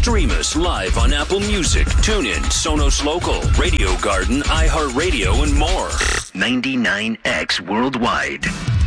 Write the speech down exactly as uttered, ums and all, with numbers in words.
Stream us live on Apple Music, TuneIn, Sonos Local, Radio Garden, iHeartRadio, and more. ninety-nine X Worldwide.